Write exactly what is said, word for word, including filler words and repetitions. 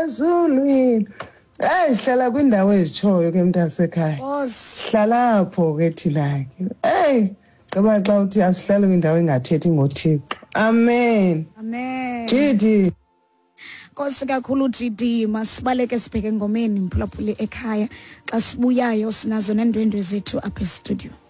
ezulwini. Hey sihlala kwindawo ezitshoyo ke mntasekhaya. Sihlala apho ke thina ke. Hey ngoba xa uthi asihlale kwindawo engathethi ngoThixo. Amen. Amen. G D. Nkosi kakhulu G D, masibaleke sibheke engomeni mphulaphuli ekhaya. Xa sibuyayo sinazo nendwendwe zethu apha e-studio.